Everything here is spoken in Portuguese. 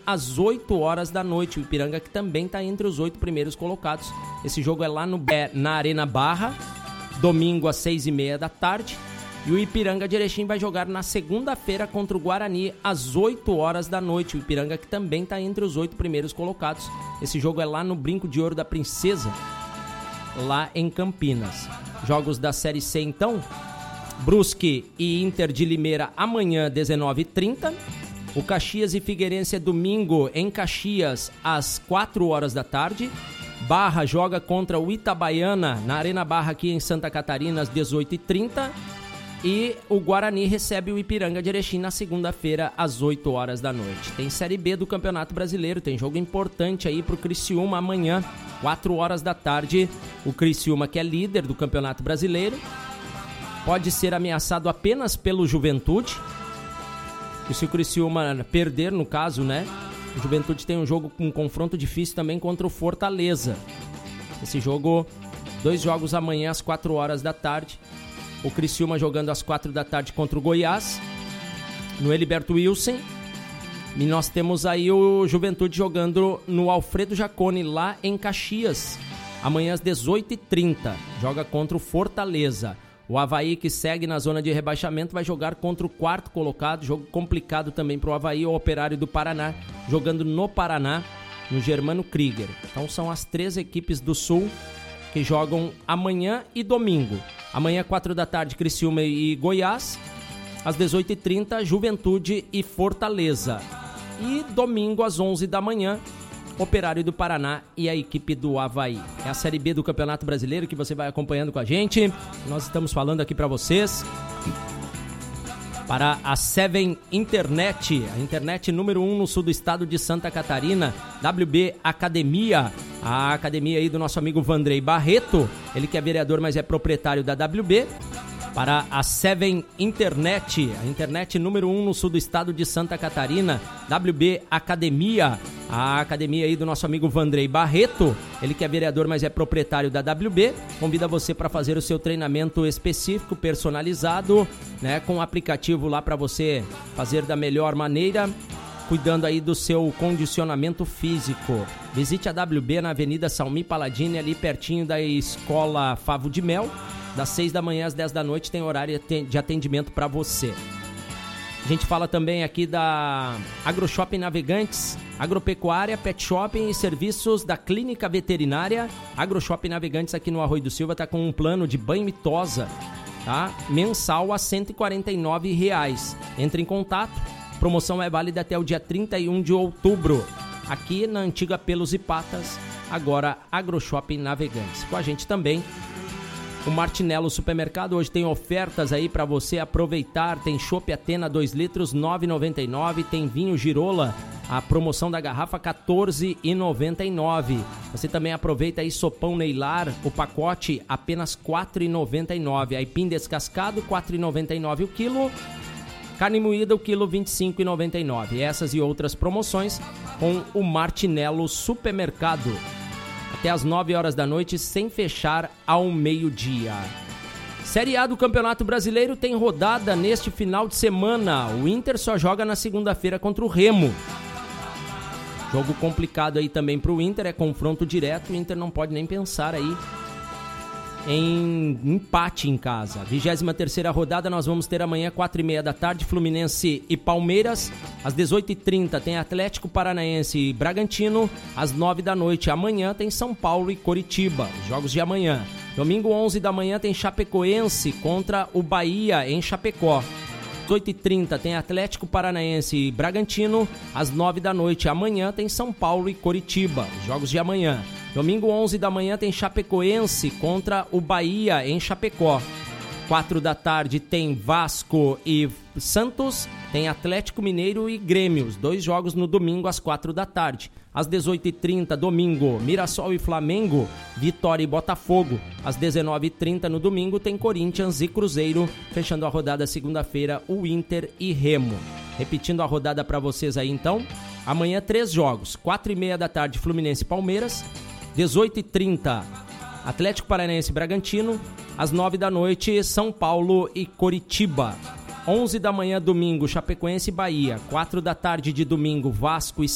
às 8 horas da noite. O Ipiranga que também está entre os 8 primeiros colocados. Esse jogo é lá na Arena Barra, domingo às 6h30 da tarde. E o Ipiranga de Erechim vai jogar na segunda-feira contra o Guarani às 8 horas da noite. O Ipiranga que também está entre os 8 primeiros colocados. Esse jogo é lá no Brinco de Ouro da Princesa, lá em Campinas. Jogos da Série C então: Brusque e Inter de Limeira amanhã 19h30. O Caxias e Figueirense é domingo em Caxias às 4 horas da tarde. Barra joga contra o Itabaiana na Arena Barra aqui em Santa Catarina às 18h30. E o Guarani recebe o Ipiranga de Erechim na segunda-feira às 8 horas da noite. Tem Série B do Campeonato Brasileiro, tem jogo importante aí pro Criciúma amanhã, 4 horas da tarde. O Criciúma, que é líder do Campeonato Brasileiro, pode ser ameaçado apenas pelo Juventude. E se o Criciúma perder, no caso, né? O Juventude tem um confronto difícil também contra o Fortaleza. Esse jogo, 2 jogos amanhã às 4 horas da tarde. O Criciúma jogando às 4 da tarde contra o Goiás, no Heriberto Wilson. E nós temos aí o Juventude jogando no Alfredo Jaconi, lá em Caxias, amanhã às 18h30. Joga contra o Fortaleza. O Avaí, que segue na zona de rebaixamento, vai jogar contra o 4º colocado. Jogo complicado também para o Avaí, o Operário do Paraná, jogando no Paraná, no Germano Krieger. Então são as 3 equipes do Sul que jogam amanhã e domingo. Amanhã, 4 da tarde, Criciúma e Goiás. Às 18h30, Juventude e Fortaleza. E domingo, às 11 da manhã, Operário do Paraná e a equipe do Avaí. É a Série B do Campeonato Brasileiro que você vai acompanhando com a gente. Nós estamos falando aqui para vocês, para a Seven Internet, a internet número 1 no sul do estado de Santa Catarina, WB Academia, a academia aí do nosso amigo Vandrei Barreto, ele que é vereador, mas é proprietário da WB, para a Seven Internet, a internet número 1 no sul do estado de Santa Catarina, WB Academia, a academia aí do nosso amigo Vandrei Barreto, ele que é vereador, mas é proprietário da WB, convida você para fazer o seu treinamento específico, personalizado, né, com o aplicativo lá para você fazer da melhor maneira, cuidando aí do seu condicionamento físico. Visite a WB na Avenida Salmi Paladini, ali pertinho da Escola Favo de Mel. Das 6 da manhã às 10 da noite tem horário de atendimento para você. A gente fala também aqui da AgroShopping Navegantes, agropecuária, pet shopping e serviços da clínica veterinária. AgroShopping Navegantes aqui no Arroio do Silva está com um plano de banho e tosa, tá? Mensal a R$ 149. Entre em contato, promoção é válida até o dia 31 de outubro. Aqui na antiga Pelos e Patas, agora AgroShopping Navegantes. Com a gente também o Martinello Supermercado. Hoje tem ofertas aí para você aproveitar. Tem Chopp Atena 2 litros, R$ 9,99. Tem vinho Girola, a promoção da garrafa, R$ 14,99. Você também aproveita aí sopão Neilar, o pacote apenas R$ 4,99. Aipim descascado, R$ 4,99 o quilo. Carne moída, o quilo, R$ 25,99. Essas e outras promoções com o Martinello Supermercado. Até às 9 horas da noite, sem fechar ao meio-dia. Série A do Campeonato Brasileiro tem rodada neste final de semana. O Inter só joga na segunda-feira contra o Remo. Jogo complicado aí também para o Inter, é confronto direto. O Inter não pode nem pensar aí em empate em casa. 23ª rodada nós vamos ter amanhã, 4h30 da tarde, Fluminense e Palmeiras. Às 18h30 tem Atlético Paranaense e Bragantino. Às 9 da noite amanhã tem São Paulo e Coritiba, os jogos de amanhã. Domingo, 11 da manhã, tem Chapecoense contra o Bahia em Chapecó. Às 8h30 tem Atlético Paranaense e Bragantino. Às 9 da noite amanhã tem São Paulo e Coritiba, os jogos de amanhã. Domingo, 11 da manhã, tem Chapecoense contra o Bahia em Chapecó. 4 da tarde tem Vasco e Santos, tem Atlético Mineiro e Grêmio, os 2 jogos no domingo às 4 da tarde. Às 18h30, domingo, Mirassol e Flamengo, Vitória e Botafogo. Às 19h30, no domingo, tem Corinthians e Cruzeiro. Fechando a rodada segunda-feira, o Inter e Remo. Repetindo a rodada para vocês aí, então. Amanhã, 3 jogos. 4h30 da tarde, Fluminense e Palmeiras. 18h30, Atlético Paranaense e Bragantino. Às 9 da noite, São Paulo e Coritiba. 11 da manhã, domingo, Chapecoense e Bahia. 4 da tarde de domingo, Vasco e